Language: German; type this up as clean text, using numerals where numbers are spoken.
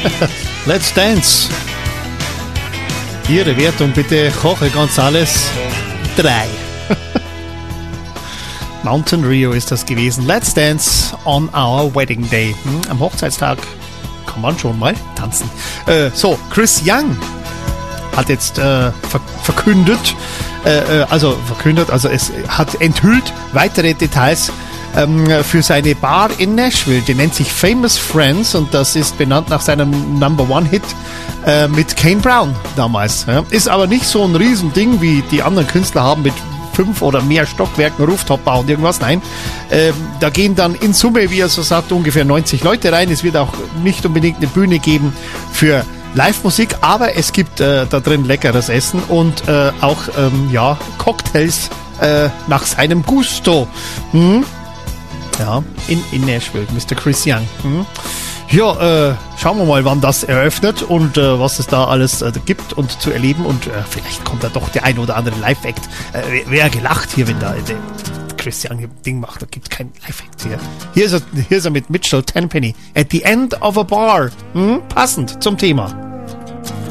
Let's Dance. Ihre Wertung bitte, Jorge González 3. Mountain Rio ist das gewesen. Let's Dance on our wedding day. Am Hochzeitstag kann man schon mal tanzen. Chris Young hat jetzt verkündet, es hat enthüllt weitere Details für seine Bar in Nashville. Die nennt sich Famous Friends und das ist benannt nach seinem Number-One-Hit mit Kane Brown damals. Ja. Ist aber nicht so ein Riesending, wie die anderen Künstler haben mit 5 oder mehr Stockwerken, Rooftop-Bau und irgendwas. Nein, da gehen dann in Summe, wie er so sagt, ungefähr 90 Leute rein. Es wird auch nicht unbedingt eine Bühne geben für Live-Musik, aber es gibt da drin leckeres Essen und auch Cocktails nach seinem Gusto. Ja, in Nashville, Mr. Chris Young. Ja, schauen wir mal, wann das eröffnet und was es da alles gibt und zu erleben und vielleicht kommt da doch der ein oder andere Live-Act. Wäre gelacht hier, wenn da Chris Young ein Ding macht, da gibt es keinen Live-Act hier. Hier ist er mit Mitchell Tenpenny. At the End of a Bar. Passend zum Thema.